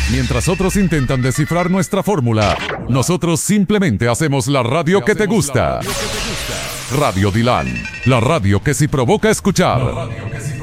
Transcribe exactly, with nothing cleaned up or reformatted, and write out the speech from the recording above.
Mientras otros intentan descifrar nuestra fórmula, nosotros simplemente hacemos la radio que te gusta. Radio Dilan, la radio que sí provoca escuchar.